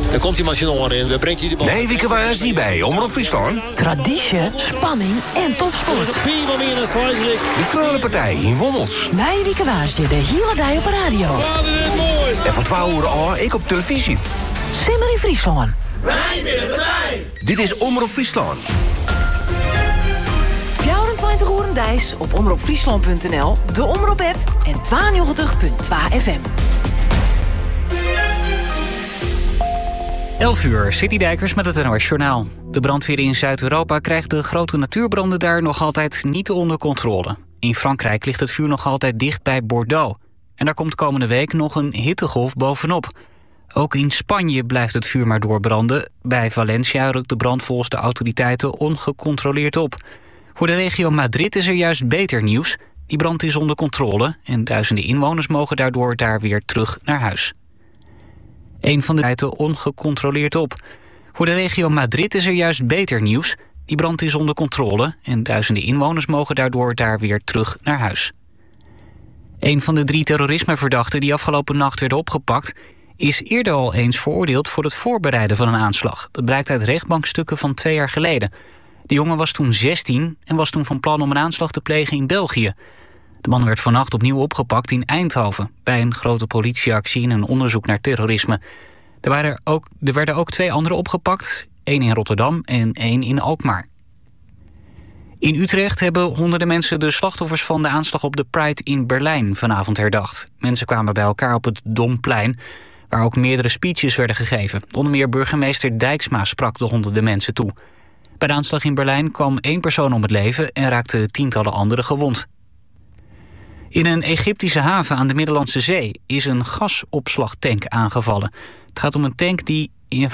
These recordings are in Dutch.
Dan komt die machine in, dan brengt hij de bal. Nee, Wieke waar is niet bij. Omroep Friesland. Traditie, spanning en topsport. De Krullenpartij in Wommels. Wij Wieke Waarsje de hele dag op de radio. En van 12 uur al ik op televisie. Simmer in Friesland. Wij willen erbij. Dit is Omroep Friesland. 24 uur dijs op omroepfriesland.nl, de Omroep-app en 92.2 FM. 11 uur, Citydijkers met het NOS Journaal. De brandweer in Zuid-Europa krijgt de grote natuurbranden daar nog altijd niet onder controle. In Frankrijk ligt het vuur nog altijd dicht bij Bordeaux. En daar komt komende week nog een hittegolf bovenop. Ook in Spanje blijft het vuur maar doorbranden. Bij Valencia rukt de brand volgens de autoriteiten ongecontroleerd op. Voor de regio Madrid is er juist beter nieuws. Die brand is onder controle en duizenden inwoners mogen daardoor daar weer terug naar huis. Een van de feiten ongecontroleerd op. Voor de regio Madrid is er juist beter nieuws. Die brand is onder controle en duizenden inwoners mogen daardoor daar weer terug naar huis. Een van de 3 terrorismeverdachten die afgelopen nacht werden opgepakt is eerder al eens veroordeeld voor het voorbereiden van een aanslag. Dat blijkt uit rechtbankstukken van 2 jaar geleden. De jongen was toen 16 en was toen van plan om een aanslag te plegen in België. De man werd vannacht opnieuw opgepakt in Eindhoven bij een grote politieactie in een onderzoek naar terrorisme. Er werden ook 2 anderen opgepakt, 1 in Rotterdam en 1 in Alkmaar. In Utrecht hebben honderden mensen de slachtoffers van de aanslag op de Pride in Berlijn vanavond herdacht. Mensen kwamen bij elkaar op het Domplein, waar ook meerdere speeches werden gegeven. Onder meer burgemeester Dijksma sprak de honderden mensen toe. Bij de aanslag in Berlijn kwam 1 persoon om het leven en raakten tientallen anderen gewond. In een Egyptische haven aan de Middellandse Zee is een gasopslagtank aangevallen. Het gaat om een tank die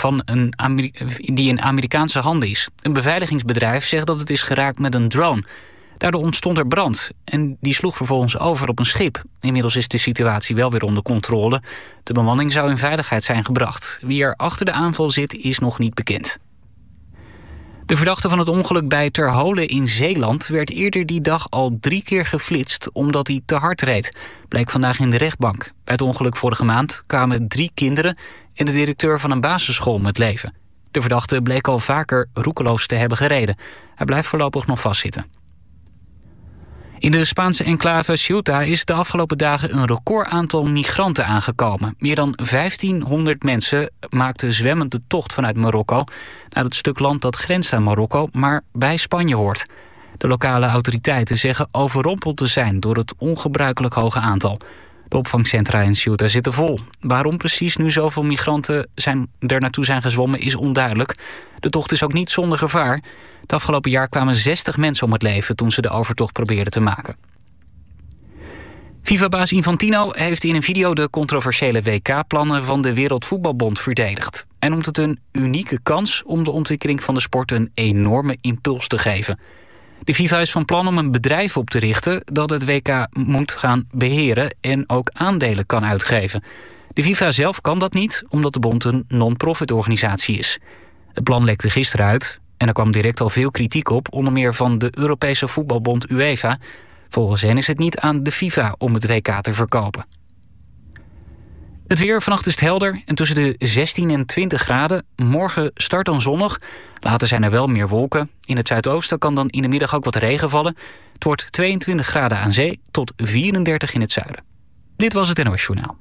in Amerikaanse handen is. Een beveiligingsbedrijf zegt dat het is geraakt met een drone. Daardoor ontstond er brand en die sloeg vervolgens over op een schip. Inmiddels is de situatie wel weer onder controle. De bemanning zou in veiligheid zijn gebracht. Wie er achter de aanval zit is nog niet bekend. De verdachte van het ongeluk bij Terholen in Zeeland werd eerder die dag al 3 keer geflitst omdat hij te hard reed. Bleek vandaag in de rechtbank. Bij het ongeluk vorige maand kwamen 3 kinderen en de directeur van een basisschool om het leven. De verdachte bleek al vaker roekeloos te hebben gereden. Hij blijft voorlopig nog vastzitten. In de Spaanse enclave Ceuta is de afgelopen dagen een recordaantal migranten aangekomen. Meer dan 1500 mensen maakten zwemmend de tocht vanuit Marokko naar het stuk land dat grenst aan Marokko, maar bij Spanje hoort. De lokale autoriteiten zeggen overrompeld te zijn door het ongebruikelijk hoge aantal. De opvangcentra in Ceuta zitten vol. Waarom precies nu zoveel migranten er naartoe zijn gezwommen is onduidelijk. De tocht is ook niet zonder gevaar. Het afgelopen jaar kwamen 60 mensen om het leven toen ze de overtocht probeerden te maken. FIFA-baas Infantino heeft in een video de controversiële WK-plannen van de Wereldvoetbalbond verdedigd. Hij noemt het een unieke kans om de ontwikkeling van de sport een enorme impuls te geven. De FIFA is van plan om een bedrijf op te richten dat het WK moet gaan beheren en ook aandelen kan uitgeven. De FIFA zelf kan dat niet, omdat de bond een non-profit organisatie is. Het plan lekte gisteren uit en er kwam direct al veel kritiek op, onder meer van de Europese voetbalbond UEFA. Volgens hen is het niet aan de FIFA om het WK te verkopen. Het weer, vannacht is het helder en tussen de 16 en 20 graden. Morgen start dan zonnig. Later zijn er wel meer wolken. In het zuidoosten kan dan in de middag ook wat regen vallen. Het wordt 22 graden aan zee tot 34 in het zuiden. Dit was het NOS Journaal.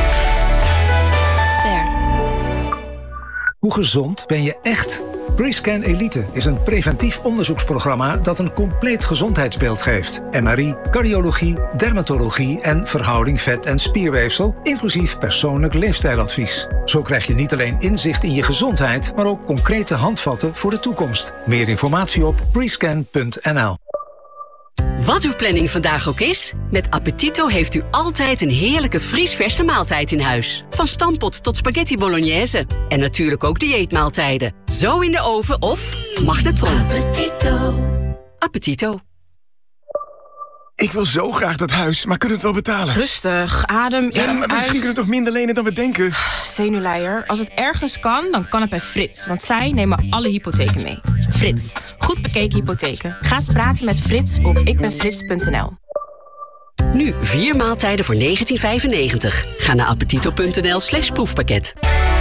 Ster. Hoe gezond ben je echt? PreScan Elite is een preventief onderzoeksprogramma dat een compleet gezondheidsbeeld geeft. MRI, cardiologie, dermatologie en verhouding vet- en spierweefsel, inclusief persoonlijk leefstijladvies. Zo krijg je niet alleen inzicht in je gezondheid, maar ook concrete handvatten voor de toekomst. Meer informatie op prescan.nl. Wat uw planning vandaag ook is, met Appetito heeft u altijd een heerlijke vriesverse maaltijd in huis. Van stampot tot spaghetti bolognese. En natuurlijk ook dieetmaaltijden. Zo in de oven of magnetron. Appetito. Appetito. Ik wil zo graag dat huis, maar kunnen we het wel betalen? Rustig, adem in, ja, maar misschien kunnen we toch minder lenen dan we denken? Zenuwleier. Als het ergens kan, dan kan het bij Frits. Want zij nemen alle hypotheken mee. Frits. Goed bekeken hypotheken. Ga eens praten met Frits op ikbenfrits.nl. Nu 4 maaltijden voor €19,95. Ga naar appetito.nl/proefpakket.